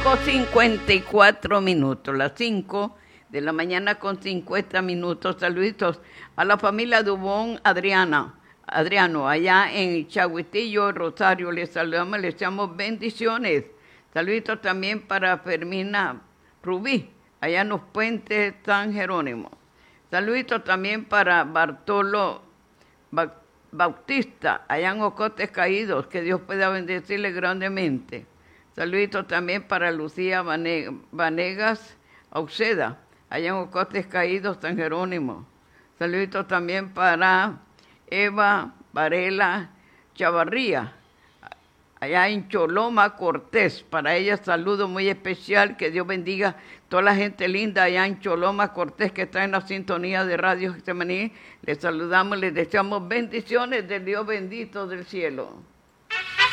5:54, las 5 de la mañana con 50 minutos. Saluditos a la familia Dubón Adriano, allá en Chahuitillo, Rosario. Les saludamos, les echamos bendiciones. Saluditos también para Fermina Rubí, allá en los Puentes San Jerónimo. Saluditos también para Bartolo Bautista, allá en Ocotes Caídos, que Dios pueda bendecirle grandemente. Saluditos también para Lucía Vanegas Auceda, allá en Ocotes Caídos, San Jerónimo. Saluditos también para Eva Varela Chavarría, allá en Choloma, Cortés. Para ella saludo muy especial, que Dios bendiga a toda la gente linda allá en Choloma, Cortés, que está en la sintonía de Radio Getsemaní. Les saludamos, les deseamos bendiciones del Dios bendito del cielo.